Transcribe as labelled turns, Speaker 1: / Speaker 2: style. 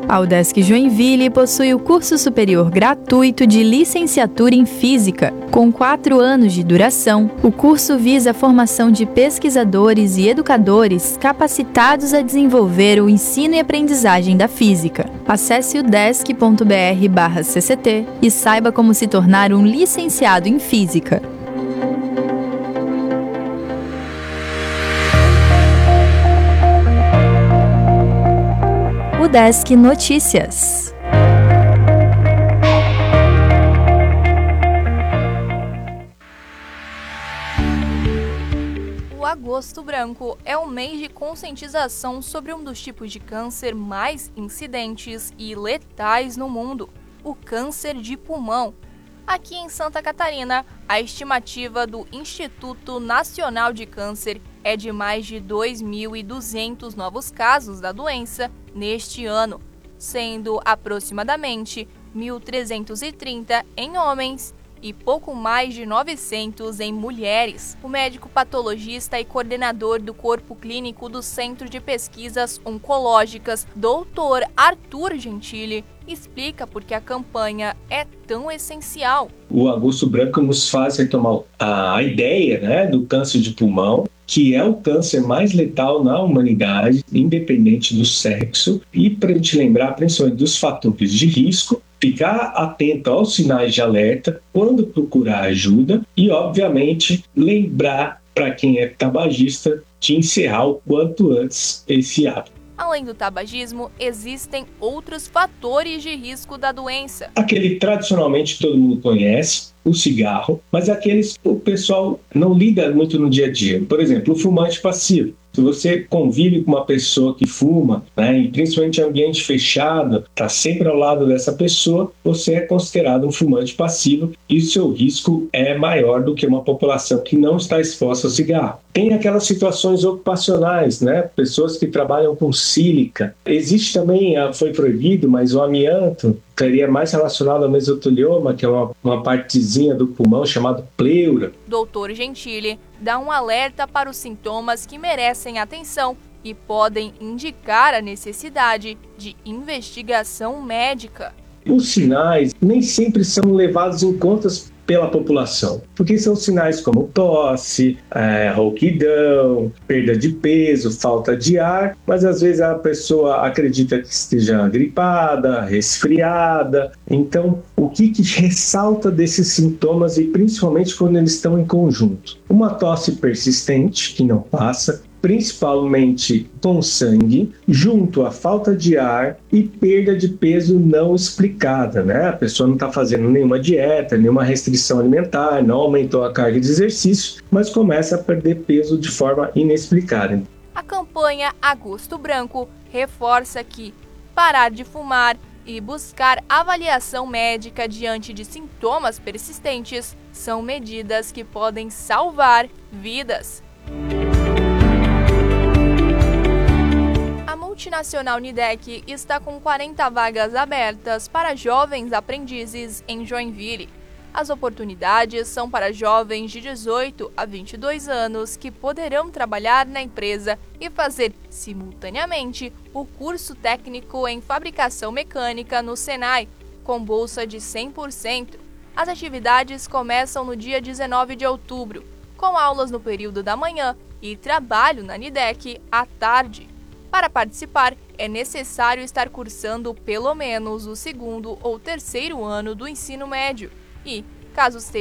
Speaker 1: A UDESC Joinville possui o curso superior gratuito de licenciatura em Física. Com 4 anos de duração, o curso visa a formação de pesquisadores e educadores capacitados a desenvolver o ensino e aprendizagem da física. Acesse udesc.br/cct e saiba como se tornar um licenciado em Física. UDESC Notícias.
Speaker 2: O Agosto Branco é um mês de conscientização sobre um dos tipos de câncer mais incidentes e letais no mundo, o câncer de pulmão. Aqui em Santa Catarina, a estimativa do Instituto Nacional de Câncer é de mais de 2.200 novos casos da doença neste ano, sendo aproximadamente 1.330 em homens e pouco mais de 900 em mulheres. O médico patologista e coordenador do Corpo Clínico do Centro de Pesquisas Oncológicas, Dr. Arthur Gentili, explica por que a campanha é tão essencial.
Speaker 3: O Agosto Branco nos faz retomar a ideia, do câncer de pulmão, que é o câncer mais letal na humanidade, independente do sexo, e para a gente lembrar principalmente dos fatores de risco, ficar atento aos sinais de alerta, quando procurar ajuda e, obviamente, lembrar para quem é tabagista de encerrar o quanto antes esse hábito.
Speaker 2: Além do tabagismo, existem outros fatores de risco da doença.
Speaker 3: Aquele tradicionalmente todo mundo conhece, o cigarro, mas aqueles que o pessoal não liga muito no dia a dia. Por exemplo, o fumante passivo. Se você convive com uma pessoa que fuma, e principalmente em ambiente fechado, está sempre ao lado dessa pessoa, você é considerado um fumante passivo e o seu risco é maior do que uma população que não está exposta ao cigarro. Tem aquelas situações ocupacionais, pessoas que trabalham com sílica. Existe também, foi proibido, mas o amianto seria mais relacionado ao mesotelioma, que é uma partezinha do pulmão chamada pleura.
Speaker 2: Dr. Gentili dá um alerta para os sintomas que merecem atenção e podem indicar a necessidade de investigação médica.
Speaker 3: Os sinais nem sempre são levados em conta pela população, porque são sinais como tosse, rouquidão, perda de peso, falta de ar, mas às vezes a pessoa acredita que esteja gripada, resfriada. Então, o que ressalta desses sintomas e principalmente quando eles estão em conjunto? Uma tosse persistente que não passa, principalmente com sangue, junto à falta de ar e perda de peso não explicada, A pessoa não está fazendo nenhuma dieta, nenhuma restrição alimentar, não aumentou a carga de exercício, mas começa a perder peso de forma inexplicada.
Speaker 2: A campanha Agosto Branco reforça que parar de fumar e buscar avaliação médica diante de sintomas persistentes são medidas que podem salvar vidas. A multinacional Nidec está com 40 vagas abertas para jovens aprendizes em Joinville. As oportunidades são para jovens de 18 a 22 anos que poderão trabalhar na empresa e fazer, simultaneamente, o curso técnico em fabricação mecânica no Senai, com bolsa de 100%. As atividades começam no dia 19 de outubro, com aulas no período da manhã e trabalho na Nidec à tarde. Para participar, é necessário estar cursando pelo menos o 2º ou 3º ano do ensino médio e, caso esteja